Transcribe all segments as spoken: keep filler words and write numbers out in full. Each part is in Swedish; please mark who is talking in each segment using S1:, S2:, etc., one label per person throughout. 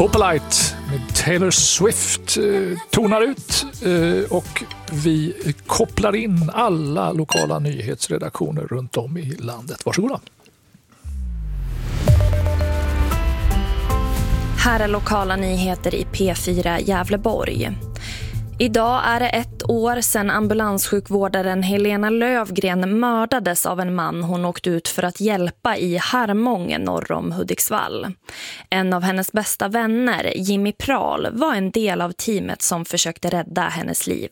S1: Opalite med Taylor Swift eh, tonar ut eh, och vi kopplar in alla lokala nyhetsredaktioner runt om i landet. Varsågoda.
S2: Här är lokala nyheter i P fyra Gävleborg. Idag är det ett år sedan ambulanssjukvårdaren Helena Lövgren mördades av en man hon åkt ut för att hjälpa i Harmången norr om Hudiksvall. En av hennes bästa vänner, Jimmy Prahl, var en del av teamet som försökte rädda hennes liv.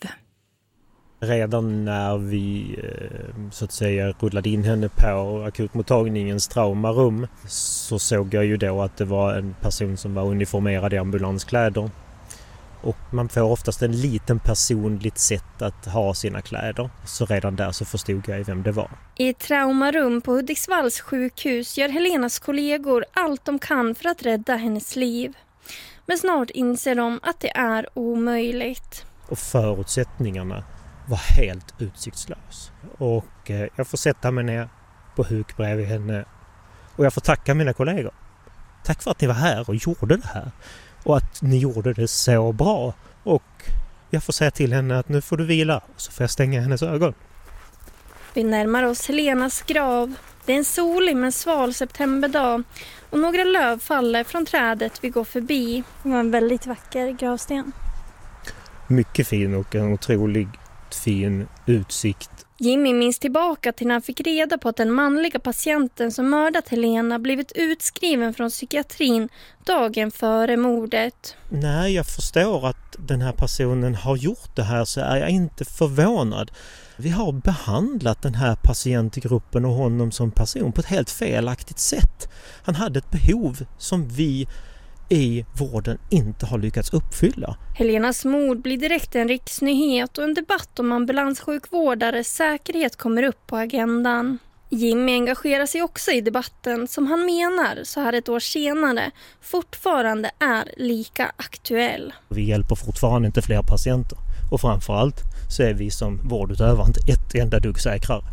S3: Redan när vi så att säga rullade in henne på akutmottagningens traumarum så såg jag ju då att det var en person som var uniformerad i ambulanskläder. Och man får oftast en liten personligt sätt att ha sina kläder. Så redan där så förstod jag vem det var.
S4: I ett traumarum på Hudiksvalls sjukhus gör Helenas kollegor allt de kan för att rädda hennes liv. Men snart inser de att det är omöjligt.
S3: Och förutsättningarna var helt utsiktslös. Och eh, jag får sätta mig ner på huk bredvid henne. Och jag får tacka mina kollegor. Tack för att ni var här och gjorde det här. Och att ni gjorde det så bra. Och jag får säga till henne att nu får du vila. Och så får jag stänga hennes ögon.
S4: Vi närmar oss Helenas grav. Det är en solig men sval septemberdag. Och några löv faller från trädet vi går förbi. Det var en väldigt vacker gravsten.
S3: Mycket fin och en otroligt fin utsikt.
S4: Jimmy minns tillbaka till när han fick reda på att den manliga patienten som mördat Helena blivit utskriven från psykiatrin dagen före mordet.
S3: När jag förstår att den här personen har gjort det här så är jag inte förvånad. Vi har behandlat den här patientgruppen och honom som person på ett helt felaktigt sätt. Han hade ett behov som vi i vården inte har lyckats uppfylla.
S4: Helenas mord blir direkt en riksnyhet och en debatt om ambulanssjukvårdares säkerhet kommer upp på agendan. Jimmy engagerar sig också i debatten som han menar så här ett år senare fortfarande är lika aktuell.
S3: Vi hjälper fortfarande inte fler patienter och framförallt så är vi som vårdutövare inte ett enda dugg säkrare.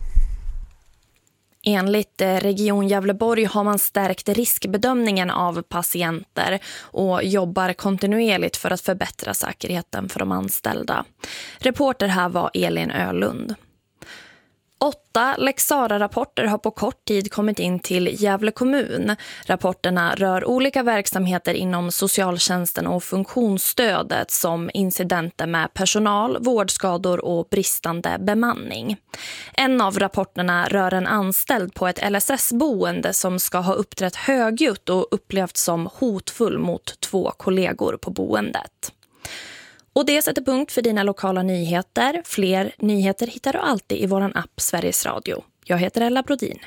S2: Enligt Region Gävleborg har man stärkt riskbedömningen av patienter och jobbar kontinuerligt för att förbättra säkerheten för de anställda. Reporter här var Elin Ölund. Åtta Lex Sarah-rapporter har på kort tid kommit in till Gävle kommun. Rapporterna rör olika verksamheter inom socialtjänsten och funktionsstödet som incidenter med personal, vårdskador och bristande bemanning. En av rapporterna rör en anställd på ett L S S-boende som ska ha uppträtt högljutt och upplevts som hotfull mot två kollegor på boendet. Och det sätter punkt för dina lokala nyheter. Fler nyheter hittar du alltid i våran app Sveriges Radio. Jag heter Ella Brodin.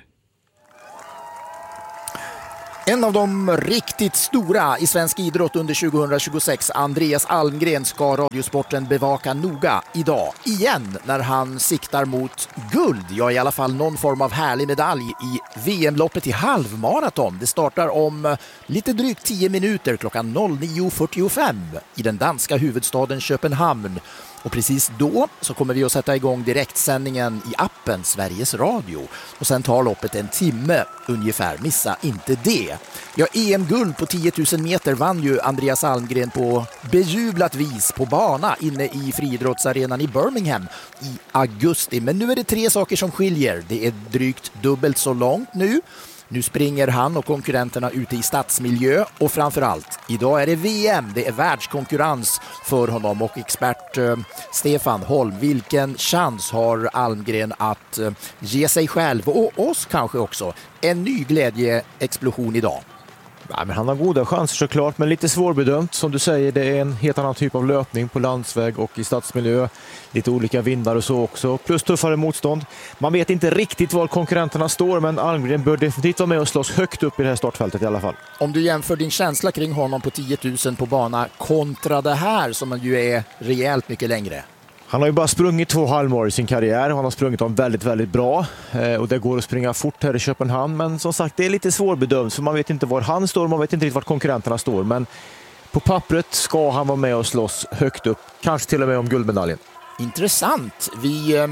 S5: En av de riktigt stora i svensk idrott under tjugohundratjugosex, Andreas Almgren, ska Radiosporten bevaka noga idag. Igen när han siktar mot guld, ja i alla fall någon form av härlig medalj i V M-loppet i halvmaraton. Det startar om lite drygt tio minuter klockan nio fyrtiofem i den danska huvudstaden Köpenhamn. Och precis då så kommer vi att sätta igång direktsändningen i appen Sveriges Radio. Och sen tar loppet en timme ungefär. Missa inte det. Ja, E M-guld på tio tusen meter vann ju Andreas Almgren på bejublat vis på bana inne i friidrottsarenan i Birmingham i augusti. Men nu är det tre saker som skiljer. Det är drygt dubbelt så långt nu. Nu springer han och konkurrenterna ute i stadsmiljö och framförallt, idag är det V M, det är världskonkurrens för honom och expert eh, Stefan Holm. Vilken chans har Almgren att eh, ge sig själv och oss kanske också en ny glädjeexplosion idag?
S6: Ja, men han har goda chanser såklart, men lite svårbedömt. Som du säger, det är en helt annan typ av löpning på landsväg och i stadsmiljö. Lite olika vindar och så också, plus tuffare motstånd. Man vet inte riktigt var konkurrenterna står, men Almgren bör definitivt vara med och slåss högt upp i det här startfältet i alla fall. Om
S5: du jämför din känsla kring honom på tio tusen på bana kontra det här som ju är rejält mycket längre.
S6: Han har ju bara sprungit två halvmar i sin karriär. Han har sprungit dem väldigt, väldigt bra. Eh, och det går att springa fort här i Köpenhamn. Men som sagt, det är lite svårbedömt. För man vet inte var han står. Man vet inte riktigt var konkurrenterna står. Men på pappret ska han vara med och slåss högt upp. Kanske till och med om guldmedaljen.
S5: Intressant. Vi eh,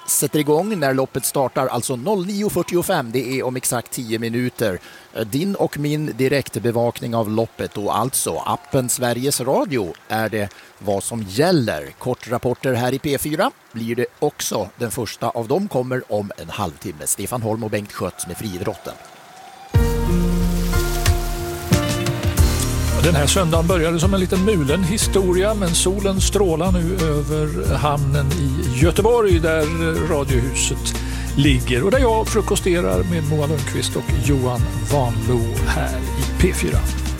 S5: sätter igång när loppet startar, alltså nio fyrtiofem. Det är om exakt tio minuter. Din och min direktbevakning av loppet och alltså appen Sveriges Radio är det vad som gäller. Kortrapporter här i P fyra blir det också. Den första av dem kommer om en halvtimme. Stefan Holm och Bengt Schött med friidrotten.
S1: Den här söndagen började som en liten mulen historia, men solen strålar nu över hamnen i Göteborg där Radiohuset ligger och där jag frukosterar med Moa Lundqvist och Johan Vanlo här i P fyra.